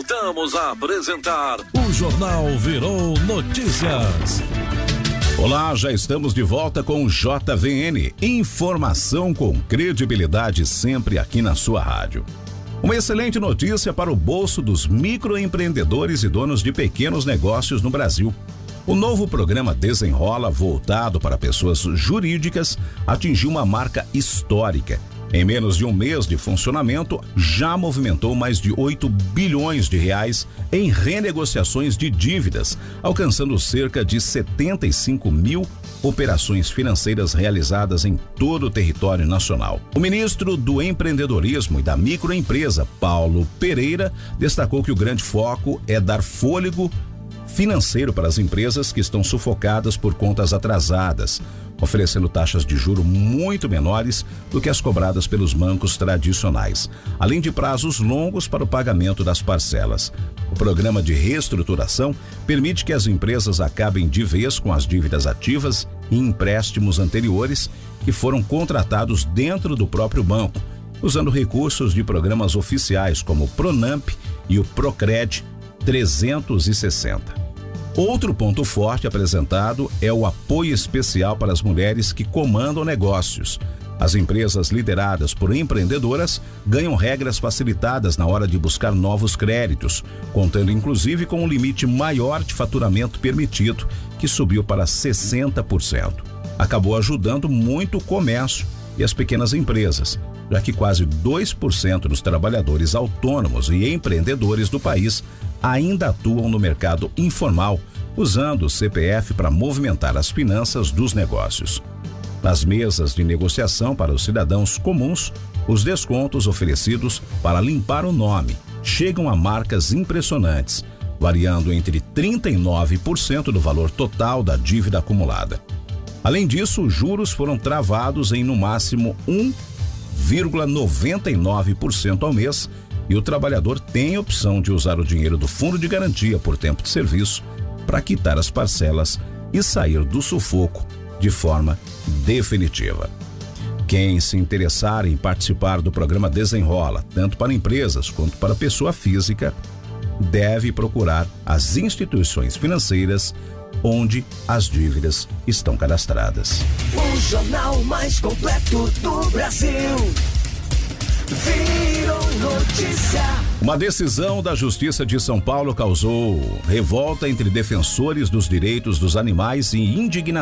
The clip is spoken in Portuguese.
Voltamos a apresentar o Jornal Virou Notícias. Olá, já estamos de volta com o JVN. Informação com credibilidade sempre aqui na sua rádio. Uma excelente notícia para o bolso dos microempreendedores e donos de pequenos negócios no Brasil. O novo programa Desenrola, voltado para pessoas jurídicas, atingiu uma marca histórica. Em menos de um mês de funcionamento, já movimentou mais de 8 bilhões de reais em renegociações de dívidas, alcançando cerca de 75 mil operações financeiras realizadas em todo o território nacional. O ministro do Empreendedorismo e da Microempresa, Paulo Pereira, destacou que o grande foco é dar fôlego financeiro para as empresas que estão sufocadas por contas atrasadas, oferecendo taxas de juro muito menores do que as cobradas pelos bancos tradicionais, além de prazos longos para o pagamento das parcelas. O programa de reestruturação permite que as empresas acabem de vez com as dívidas ativas e empréstimos anteriores que foram contratados dentro do próprio banco, usando recursos de programas oficiais como o Pronamp e o Procred 360. Outro ponto forte apresentado é o apoio especial para as mulheres que comandam negócios. As empresas lideradas por empreendedoras ganham regras facilitadas na hora de buscar novos créditos, contando inclusive com um limite maior de faturamento permitido, que subiu para 60%. Acabou ajudando muito o comércio e as pequenas empresas, já que quase 2% dos trabalhadores autônomos e empreendedores do país ainda atuam no mercado informal, usando o CPF para movimentar as finanças dos negócios. Nas mesas de negociação para os cidadãos comuns, os descontos oferecidos para limpar o nome chegam a marcas impressionantes, variando entre 39% do valor total da dívida acumulada. Além disso, os juros foram travados em no máximo 1,99% ao mês, e o trabalhador tem a opção de usar o dinheiro do Fundo de Garantia por tempo de serviço para quitar as parcelas e sair do sufoco de forma definitiva. Quem se interessar em participar do programa Desenrola, tanto para empresas quanto para pessoa física, deve procurar as instituições financeiras onde as dívidas estão cadastradas. O jornal mais completo do Brasil. Virou notícia. Uma decisão da Justiça de São Paulo causou revolta entre defensores dos direitos dos animais e indignação